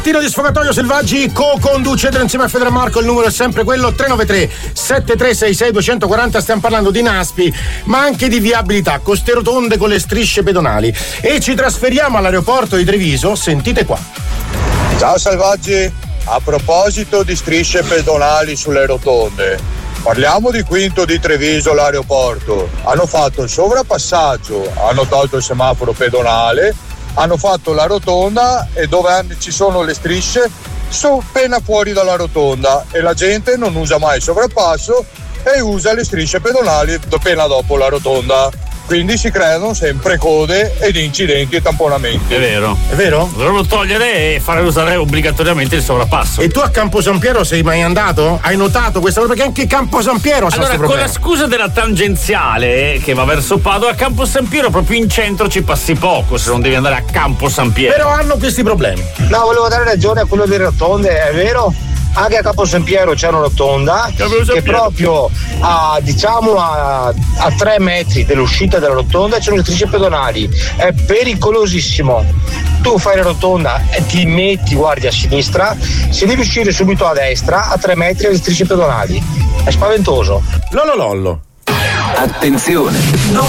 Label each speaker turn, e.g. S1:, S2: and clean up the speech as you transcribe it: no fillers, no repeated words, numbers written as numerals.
S1: Tiro di Sfogatoio Selvaggi, co-conducete insieme a Federa Marco, il numero è sempre quello 393 7366 240. Stiamo parlando di Naspi, ma anche di viabilità, coste rotonde con le strisce pedonali. E ci trasferiamo all'aeroporto di Treviso, sentite qua.
S2: Ciao Selvaggi, a proposito di strisce pedonali sulle rotonde, parliamo di Quinto di Treviso, l'aeroporto. Hanno fatto il sovrapassaggio, hanno tolto il semaforo pedonale, hanno fatto la rotonda e dove ci sono le strisce sono appena fuori dalla rotonda e la gente non usa mai il sovrappasso e usa le strisce pedonali appena dopo la rotonda. Quindi si creano sempre code ed incidenti e tamponamenti.
S3: È vero.
S1: È vero?
S3: Dovrebbero togliere e fare usare obbligatoriamente il sovrappasso.
S1: E tu a Campo San Piero sei mai andato? Hai notato questa cosa? Perché anche Campo San Piero ha
S3: allora, con la scusa della tangenziale che va verso Padova, a Campo San Piero proprio in centro ci passi poco se non devi andare a Campo San Piero.
S1: Però hanno questi problemi.
S4: No, volevo dare ragione a quello delle rotonde, è vero? Anche a Campo San Piero c'è una rotonda che proprio a 3 metri dell'uscita della rotonda c'è una strisce pedonali, è pericolosissimo. Tu fai la rotonda e ti metti, guardi a sinistra, se devi uscire subito a destra a 3 metri alle strisce pedonali, è spaventoso.
S1: Lollo.
S5: Attenzione!